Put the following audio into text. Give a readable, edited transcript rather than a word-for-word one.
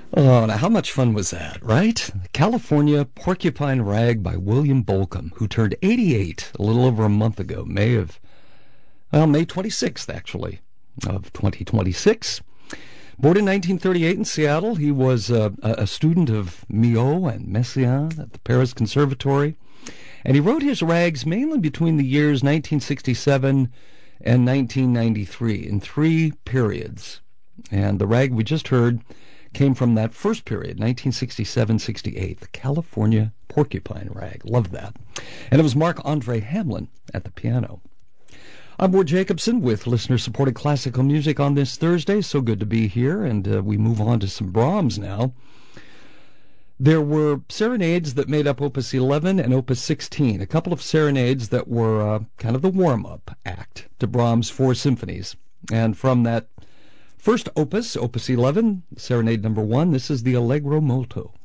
Oh, now how much fun was that, right? California Porcupine Rag by William Bolcom, who turned 88 a little over a month ago, May 26th, actually, of 2026. Born in 1938 in Seattle, he was a student of Milhaud and Messiaen at the Paris Conservatory, and he wrote his rags mainly between the years 1967 and 1993 in three periods. And the rag we just heard came from that first period, 1967-68, the California Porcupine Rag. Love that. And it was Marc-Andre Hamelin at the piano. I'm Ward Jacobson with listener-supported classical music on this Thursday. So good to be here, and we move on to some Brahms now. There were serenades that made up Opus 11 and Opus 16, a couple of serenades that were kind of the warm-up act to Brahms' four symphonies. And from that first opus, Opus 11, Serenade number 1, this is the Allegro Molto.